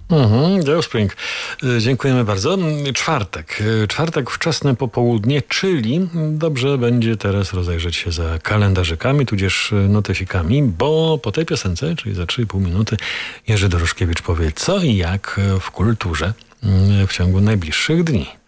The Offspring. Dziękujemy bardzo. Czwartek wczesne popołudnie, czyli dobrze będzie teraz rozejrzeć się za kalendarzykami, tudzież notesikami, bo po tej piosence, czyli za 3,5 minuty, Jerzy Dorożkiewicz powie co i jak w kulturze w ciągu najbliższych dni.